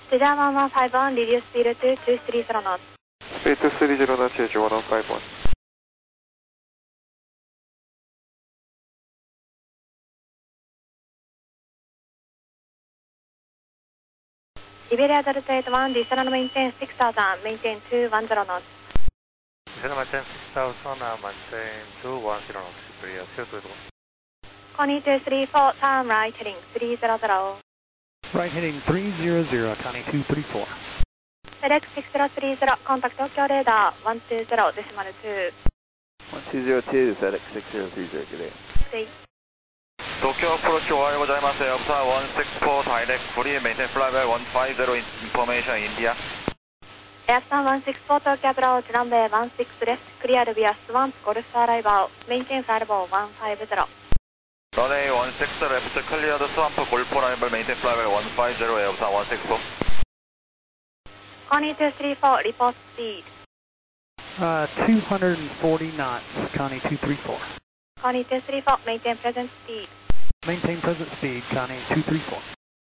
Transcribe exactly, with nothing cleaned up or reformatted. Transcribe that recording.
J J one one five one, reduce speed to two three zero knots. Speed two three zero knots, J J one one five one. Iberia Delta eight one, descend and maintain six thousand, maintain two one zero knots. Descend and maintain six thousand, uh, maintain two one zero knots, Iberia zero two one. Connie two three four, turn right heading three zero zero. Right heading three zero zero, Connie two three four. FedEx six zero three zero, contact Tokyo radar one two zero, decimal two. one two zero two, FedEx six zero three zero, good day. Stay. Tokyo approach Ohio gozaimasu, Alpha one six four, direct free, maintain flyby one five zero, information India. Airsan one six four, Tokyo approach, runway one six left, clear via Swamp, Golf arrival, maintain flyby one five zero. Runway one six left, cleared Swamp, Golf arrival, maintain flyby one five zero, Alpha one six four. Connie two three four, report speed. Uh, two hundred forty knots, Connie two three four. Connie two three four, maintain present speed. Maintain present speed, Connie two three four.